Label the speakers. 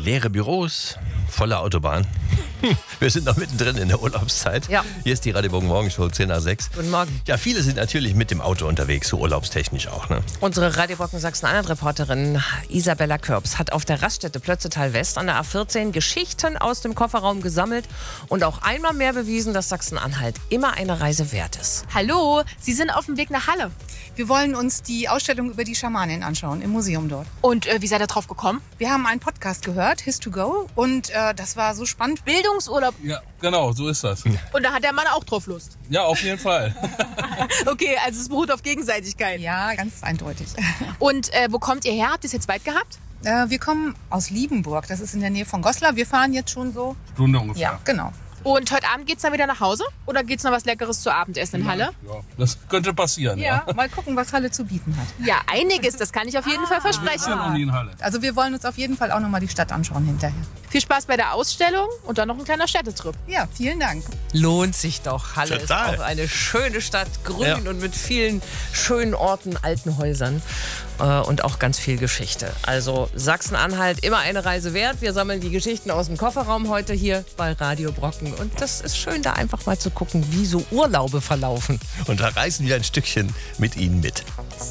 Speaker 1: Leere Büros, volle Autobahn. Wir sind noch mittendrin in der Urlaubszeit.
Speaker 2: Ja.
Speaker 1: Hier ist die Radio Bogen Morgenshow, 10 nach 6.
Speaker 2: Guten Morgen.
Speaker 1: Ja, viele sind natürlich mit dem Auto unterwegs, so urlaubstechnisch auch. Ne?
Speaker 2: Unsere Radio Bogen Sachsen-Anhalt-Reporterin Isabella Körbs hat auf der Raststätte Plötzetal West an der A14 Geschichten aus dem Kofferraum gesammelt und auch einmal mehr bewiesen, dass Sachsen-Anhalt immer eine Reise wert ist.
Speaker 3: Hallo, Sie sind auf dem Weg nach Halle.
Speaker 4: Wir wollen uns die Ausstellung über die Schamanin anschauen, im Museum dort.
Speaker 3: Und wie seid ihr drauf gekommen?
Speaker 4: Wir haben einen Podcast gehört, His2Go, und das war so spannend.
Speaker 3: Bildungsurlaub.
Speaker 5: Ja, genau, so ist das.
Speaker 3: Und da hat der Mann auch drauf Lust.
Speaker 5: Ja, auf jeden Fall.
Speaker 3: Okay, also es beruht auf Gegenseitigkeit.
Speaker 4: Ja, ganz eindeutig.
Speaker 3: Und wo kommt ihr her? Habt ihr es jetzt weit gehabt?
Speaker 4: Wir kommen aus Liebenburg, das ist in der Nähe von Goslar. Wir fahren jetzt schon so.
Speaker 5: Stunde ungefähr.
Speaker 4: Ja, genau.
Speaker 3: Und heute Abend geht's dann wieder nach Hause? Oder geht's noch was Leckeres zu Abendessen in Halle?
Speaker 5: Ja, das könnte passieren, ja.
Speaker 4: Ja, mal gucken, was Halle zu bieten hat.
Speaker 3: Ja, einiges, das kann ich auf jeden Fall
Speaker 5: Wir
Speaker 3: versprechen.
Speaker 5: sind noch nie in Halle.
Speaker 4: Also wir wollen uns auf jeden Fall auch nochmal die Stadt anschauen hinterher.
Speaker 3: Viel Spaß bei der Ausstellung und dann noch ein kleiner Städtetrip.
Speaker 4: Ja, vielen Dank.
Speaker 2: Lohnt sich doch. Halle
Speaker 1: Total.
Speaker 2: ist auch eine schöne Stadt, grün
Speaker 1: Ja.
Speaker 2: und mit vielen schönen Orten, alten Häusern und auch ganz viel Geschichte. Also Sachsen-Anhalt, immer eine Reise wert. Wir sammeln die Geschichten aus dem Kofferraum heute hier bei Radio Brocken. Und das ist schön, da einfach mal zu gucken, wie so Urlaube verlaufen.
Speaker 1: Und da reisen wir ein Stückchen mit Ihnen mit.